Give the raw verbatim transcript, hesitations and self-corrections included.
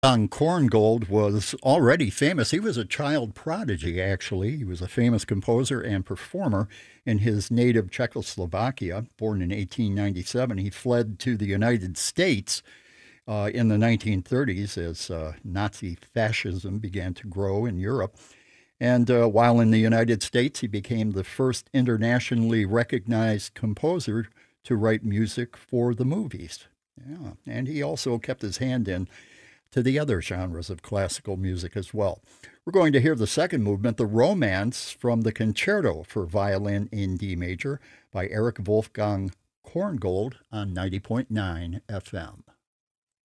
John Korngold was already famous. He was a child prodigy, actually. He was a famous composer and performer in his native Czechoslovakia. Born in eighteen ninety-seven, he fled to the United States uh, in the nineteen thirties as uh, Nazi fascism began to grow in Europe. And uh, while in the United States, he became the first internationally recognized composer to write music for the movies. Yeah, and he also kept his hand in to the other genres of classical music as well. We're going to hear the second movement, the Romance, from the Concerto for Violin in D Major by Erich Wolfgang Korngold on ninety point nine F M.